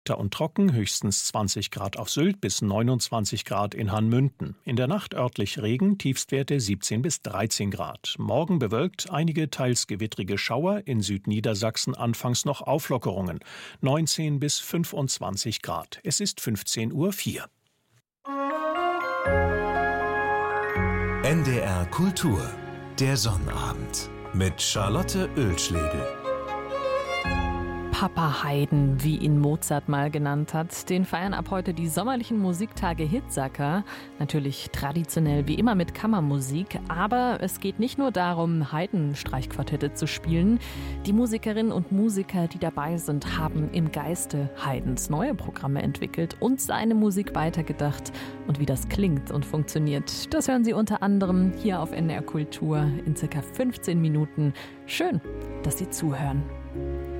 Und trocken, höchstens 20 Grad auf Sylt bis 29 Grad in Hanmünden. In der Nacht örtlich Regen, Tiefstwerte 17 bis 13 Grad. Morgen bewölkt, einige teils gewittrige Schauer, in Südniedersachsen anfangs noch Auflockerungen. 19 bis 25 Grad. Es ist 15:04 Uhr. NDR Kultur, der Sonnabend mit Charlotte Oelschlegel. Papa Haydn, wie ihn Mozart mal genannt hat, den feiern ab heute die sommerlichen Musiktage Hitzacker. Natürlich traditionell wie immer mit Kammermusik, aber es geht nicht nur darum, Haydn-Streichquartette zu spielen. Die Musikerinnen und Musiker, die dabei sind, haben im Geiste Haydns neue Programme entwickelt und seine Musik weitergedacht. Und wie das klingt und funktioniert, das hören Sie unter anderem hier auf NDR Kultur in circa 15 Minuten. Schön, dass Sie zuhören.